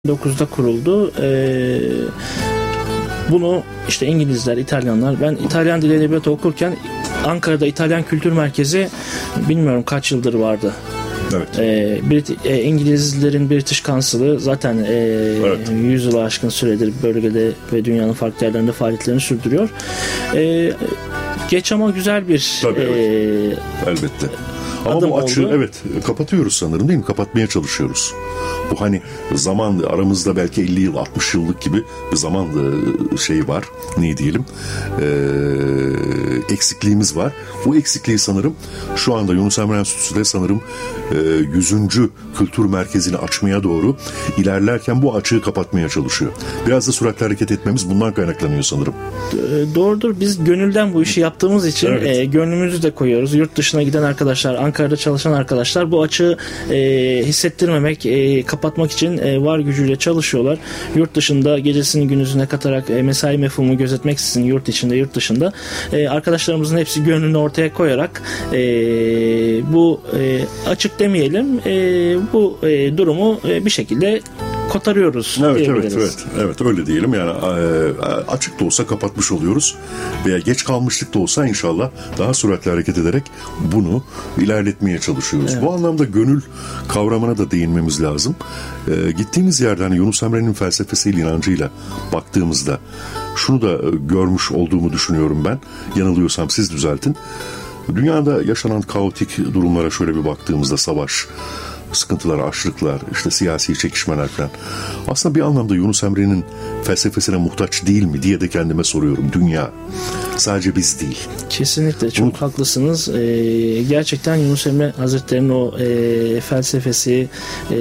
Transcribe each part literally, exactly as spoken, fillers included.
bin dokuzda kuruldu. Ee, bunu işte İngilizler, İtalyanlar, ben İtalyan dili edebiyatı okurken Ankara'da İtalyan Kültür Merkezi bilmiyorum kaç yıldır vardı. Evet. Ee, Brit- e, İngilizlerin British Council'ı zaten e, evet. yüz yılı aşkın süredir bölgede ve dünyanın farklı yerlerinde faaliyetlerini sürdürüyor. E, geç ama güzel bir Tabii, e, evet. Elbette. Ama bu açığı oldu. Evet kapatıyoruz sanırım, değil mi? Kapatmaya çalışıyoruz. Bu hani zaman aramızda belki elli yıl altmış yıllık gibi bir zaman şeyi var. Ne diyelim? Ee, eksikliğimiz var. Bu eksikliği sanırım şu anda Yunus Emre Enstitüsü'de sanırım e, yüzüncü kültür merkezini açmaya doğru ilerlerken bu açığı kapatmaya çalışıyor. Biraz da süratli hareket etmemiz bundan kaynaklanıyor sanırım. Doğrudur. Biz gönülden bu işi yaptığımız için evet. e, gönlümüzü de koyuyoruz. Yurt dışına giden arkadaşlar, Ankara'da çalışan arkadaşlar bu açığı e, hissettirmemek, e, kapatmak için e, var gücüyle çalışıyorlar. Yurt dışında gecesini gündüzüne katarak e, mesai mefhumu gözetmeksizin yurt içinde, yurt dışında e, arkadaşlarımızın hepsi gönlünü ortaya koyarak e, bu e, açık demeyelim e, bu e, durumu e, bir şekilde kotarıyoruz. Evet, evet, evet, evet, öyle diyelim. Yani e, açık da olsa kapatmış oluyoruz veya geç kalmışlık da olsa inşallah daha süratli hareket ederek bunu ilerletmeye çalışıyoruz. Evet. Bu anlamda gönül kavramına da değinmemiz lazım. E, gittiğimiz yerde hani Yunus Emre'nin felsefesiyle, inancıyla baktığımızda şunu da görmüş olduğumu düşünüyorum ben. Yanılıyorsam siz düzeltin. Dünyada yaşanan kaotik durumlara şöyle bir baktığımızda, savaş, sıkıntılar, açlıklar, işte siyasi çekişmeler falan. Aslında bir anlamda Yunus Emre'nin felsefesine muhtaç değil mi diye de kendime soruyorum. Dünya. Sadece biz değil. Kesinlikle çok Bunu... haklısınız. Ee, gerçekten Yunus Emre Hazretleri'nin o e, felsefesi e,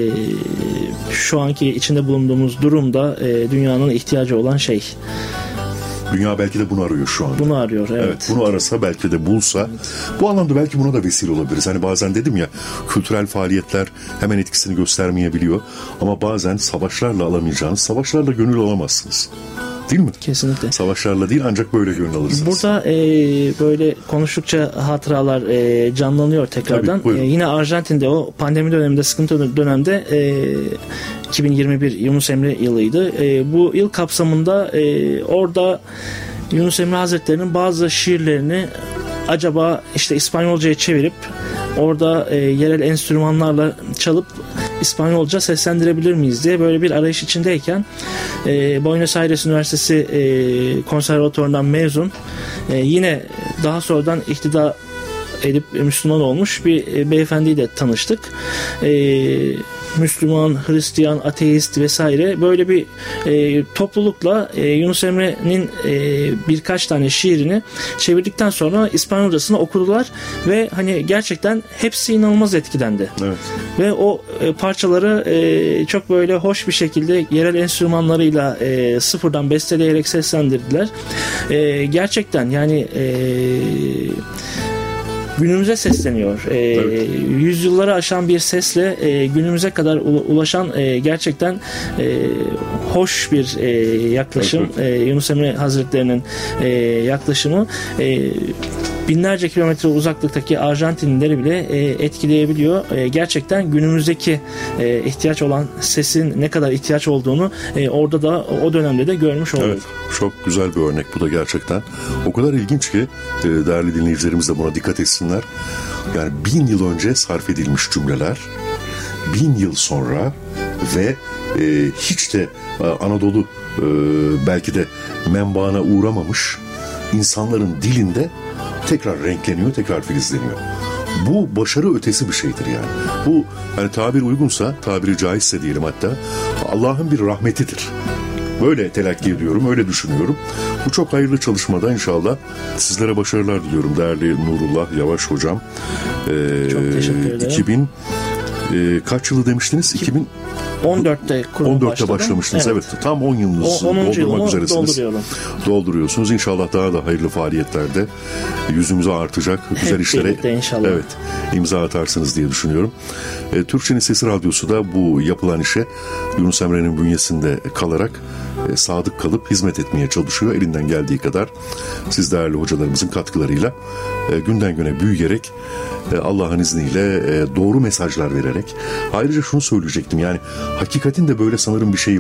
şu anki içinde bulunduğumuz durumda e, dünyanın ihtiyacı olan şey. Dünya belki de bunu arıyor şu anda. Bunu arıyor, evet. Evet, bunu arasa, belki de bulsa. Evet. Bu anlamda belki buna da vesile olabiliriz. Hani bazen dedim ya, kültürel faaliyetler hemen etkisini göstermeyebiliyor. Ama bazen savaşlarla alamayacağınız, savaşlarla gönül alamazsınız. Değil mi? Kesinlikle. Savaşlarla değil, ancak böyle gönül alırsınız. Burada e, böyle konuştukça hatıralar e, canlanıyor tekrardan. Tabii, e, yine Arjantin'de o pandemi döneminde, sıkıntı dönemde e, iki bin yirmi bir Yunus Emre yılıydı. E, bu yıl kapsamında e, orada Yunus Emre Hazretleri'nin bazı şiirlerini acaba işte İspanyolca'ya çevirip orada e, yerel enstrümanlarla çalıp İspanyolca seslendirebilir miyiz diye böyle bir arayış içindeyken e, Buenos Aires Üniversitesi e, konservatuvarından mezun e, yine daha sonradan iktidar edip Müslüman olmuş bir e, beyefendiyle tanıştık. E, Müslüman, Hristiyan, ateist vesaire böyle bir e, toplulukla e, Yunus Emre'nin e, birkaç tane şiirini çevirdikten sonra İspanyolcasını okudular ve hani gerçekten hepsi inanılmaz etkilendi. Evet. Ve o e, parçaları e, çok böyle hoş bir şekilde yerel enstrümanlarıyla e, sıfırdan besteleyerek seslendirdiler. E, gerçekten yani e, günümüze sesleniyor. Ee, evet. Yüzyılları aşan bir sesle e, günümüze kadar ulaşan e, gerçekten e, hoş bir e, yaklaşım. Evet. E, Yunus Emre Hazretleri'nin e, yaklaşımı e, binlerce kilometre uzaklıktaki Arjantinlileri bile e, etkileyebiliyor. E, gerçekten günümüzdeki e, ihtiyaç olan sesin ne kadar ihtiyaç olduğunu e, orada da o dönemde de görmüş olduk. Evet, çok güzel bir örnek bu da gerçekten. O kadar ilginç ki e, değerli dinleyicilerimiz de buna dikkat etsinler. Yani bin yıl önce sarf edilmiş cümleler, bin yıl sonra ve e, hiç de e, Anadolu e, belki de menbaına uğramamış insanların dilinde tekrar renkleniyor, tekrar filizleniyor. Bu başarı ötesi bir şeydir yani. Bu yani tabir uygunsa, tabiri caizse diyelim hatta, Allah'ın bir rahmetidir. Böyle telakki ediyorum, öyle düşünüyorum. Bu çok hayırlı çalışmada inşallah sizlere başarılar diliyorum değerli Nurullah Yavaş hocam. Ee, çok teşekkür ederim. iki bin e, kaç yılı demiştiniz? iki bin on dörtte on dörtte başlamıştınız. Evet. evet. Tam on yılınızı doldurmak üzeresiniz. Dolduruyorum. Dolduruyorsunuz. İnşallah daha da hayırlı faaliyetlerde yüzümüze artacak güzel Hep işlere inşallah. Evet, imza atarsınız diye düşünüyorum. E, Türkçenin Sesi Radyosu da bu yapılan işe Yunus Emre'nin bünyesinde kalarak e, sadık kalıp hizmet etmeye çalışıyor. Elinden geldiği kadar siz değerli hocalarımızın katkılarıyla e, günden güne büyüyerek e, Allah'ın izniyle e, doğru mesajlar vererek örnek. Ayrıca şunu söyleyecektim, yani hakikatin de böyle sanırım bir şeyi